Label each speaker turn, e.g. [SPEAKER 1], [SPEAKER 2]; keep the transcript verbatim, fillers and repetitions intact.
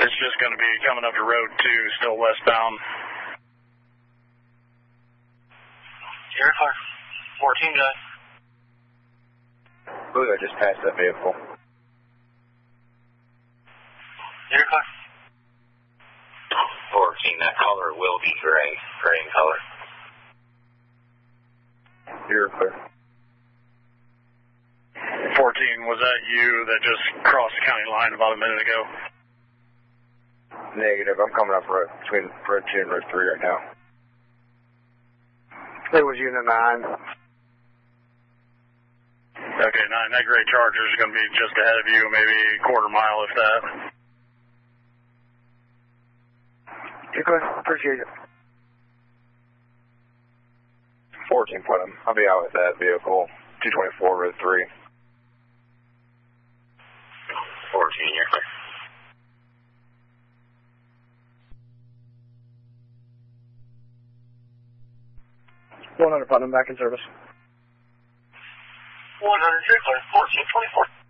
[SPEAKER 1] It's just going to be coming up the road two, still westbound.
[SPEAKER 2] You're clear. fourteen guy.
[SPEAKER 3] Blue, I just passed that vehicle.
[SPEAKER 2] You're clear.
[SPEAKER 4] fourteen, that color will be gray, gray in color.
[SPEAKER 3] You're clear.
[SPEAKER 1] fourteen, was that you that just crossed the county line about a minute ago?
[SPEAKER 3] Negative, I'm coming up road, between road two and road three right now.
[SPEAKER 5] It was unit nine.
[SPEAKER 1] Okay, nine, that gray Charger is going to be just ahead of you, maybe a quarter mile if that.
[SPEAKER 5] You're good, appreciate it.
[SPEAKER 3] fourteen, put him. I'll be out with that vehicle, two twenty-four, road three.
[SPEAKER 4] fourteen, you're clear.
[SPEAKER 5] one hundred, Putnam, back in service.
[SPEAKER 2] one hundred, you're clear. fourteen twenty-four.